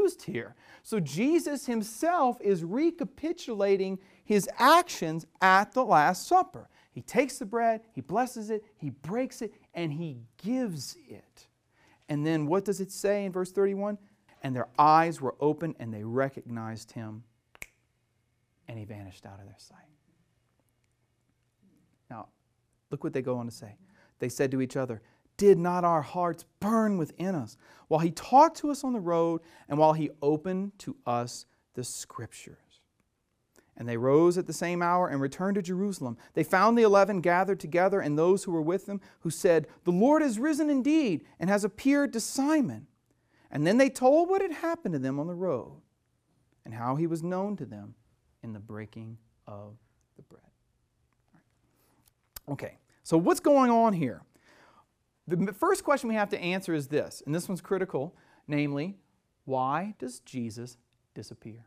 used here. So Jesus himself is recapitulating his actions at the Last Supper. He takes the bread, he blesses it, he breaks it, and he gives it. And then what does it say in verse 31? And their eyes were open and they recognized him, and he vanished out of their sight. Now, look what they go on to say. They said to each other, did not our hearts burn within us while he talked to us on the road and while he opened to us the Scriptures? And they rose at the same hour and returned to Jerusalem. They found the 11 gathered together and those who were with them, who said, the Lord is risen indeed and has appeared to Simon. And then they told what had happened to them on the road and how he was known to them in the breaking of the bread. Okay, so what's going on here? The first question we have to answer is this, and this one's critical, namely, why does Jesus disappear?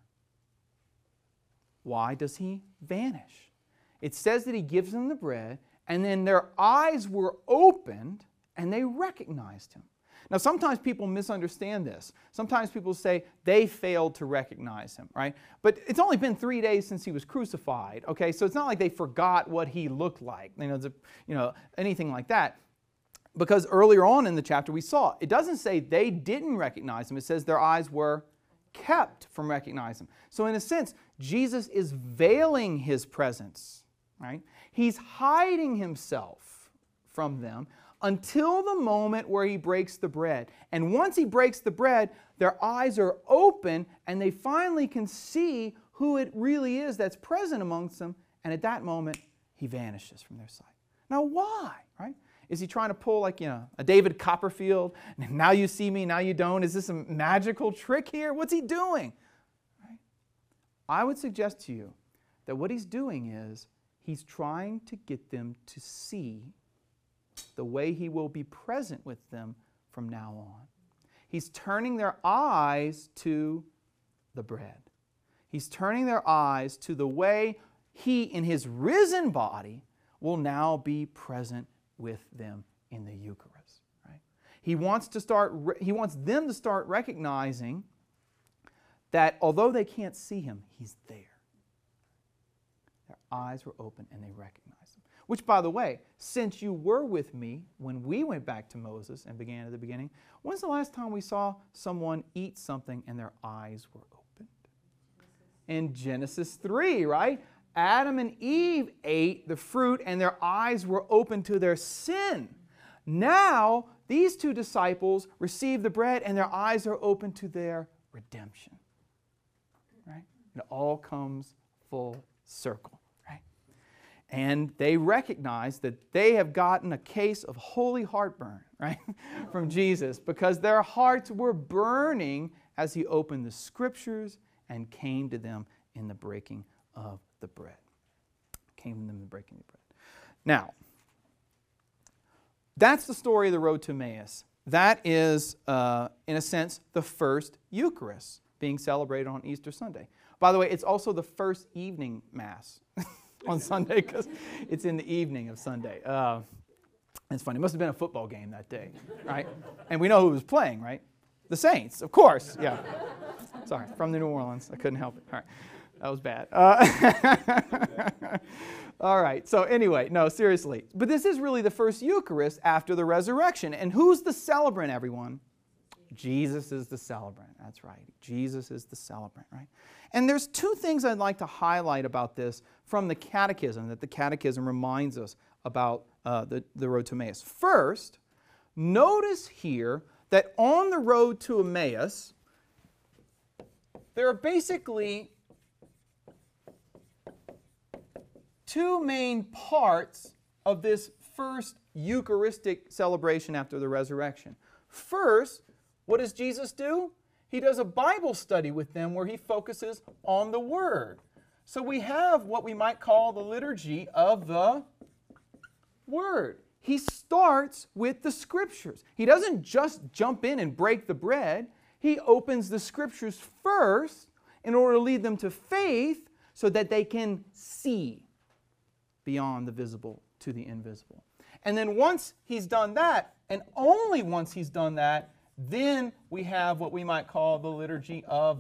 Why does he vanish? It says that he gives them the bread, and then their eyes were opened, and they recognized him. Now, sometimes people misunderstand this. Sometimes people say they failed to recognize him, right? But it's only been 3 days since he was crucified, okay? So it's not like they forgot what he looked like, anything like that. Because earlier on in the chapter we saw, it doesn't say they didn't recognize him. It says their eyes were kept from recognizing him. So in a sense, Jesus is veiling his presence, right? He's hiding himself from them until the moment where he breaks the bread. And once he breaks the bread, their eyes are open and they finally can see who it really is that's present amongst them. And at that moment, he vanishes from their sight. Now why, right? Is he trying to pull like, a David Copperfield? Now you see me, now you don't. Is this a magical trick here? What's he doing? Right? I would suggest to you that what he's doing is he's trying to get them to see the way he will be present with them from now on. He's turning their eyes to the bread. He's turning their eyes to the way he, in his risen body, will now be present with them in the Eucharist. Right? He wants them to start recognizing that although they can't see him, he's there. Their eyes were open and they recognized him. Which, by the way, since you were with me when we went back to Moses and began at the beginning, when's the last time we saw someone eat something and their eyes were opened? In Genesis 3, right? Adam and Eve ate the fruit and their eyes were open to their sin. Now, these two disciples receive the bread and their eyes are open to their redemption. Right? It all comes full circle. Right? And they recognize that they have gotten a case of holy heartburn, right? From Jesus, because their hearts were burning as he opened the Scriptures and came to them in the breaking of the bread. Came to them in the breaking of the bread. Now, that's the story of the road to Emmaus. That is, in a sense, the first Eucharist being celebrated on Easter Sunday. By the way, it's also the first evening Mass on Sunday because it's in the evening of Sunday. It's funny. It must have been a football game that day, right? And we know who was playing, right? The Saints, of course. Yeah. Sorry, from the New Orleans. I couldn't help it. All right. That was bad. All right. So anyway, no, seriously. But this is really the first Eucharist after the resurrection. And who's the celebrant, everyone? Jesus is the celebrant. That's right. Jesus is the celebrant, right? And there's two things I'd like to highlight about this from the Catechism, that the Catechism reminds us about the road to Emmaus. First, notice here that on the road to Emmaus, there are basically two main parts of this first Eucharistic celebration after the resurrection. First, what does Jesus do? He does a Bible study with them where he focuses on the Word. So we have what we might call the liturgy of the Word. He starts with the Scriptures. He doesn't just jump in and break the bread. He opens the Scriptures first in order to lead them to faith so that they can see beyond the visible to the invisible. And then once he's done that, and only once he's done that, Then we have what we might call the liturgy of